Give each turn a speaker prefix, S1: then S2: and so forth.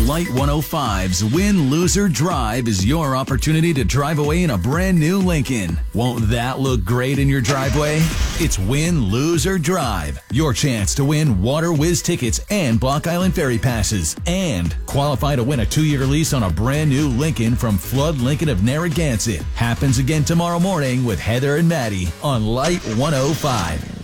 S1: Light 105's Win, Lose, or Drive is your opportunity to drive away in a brand new Lincoln. Won't that look great in your driveway? It's Win, Lose, or Drive. Your chance to win Water Whiz tickets and Block Island Ferry passes. And qualify to win a 2-year lease on a brand new Lincoln from Flood Lincoln of Narragansett. Happens again tomorrow morning with Heather and Maddie on Light 105.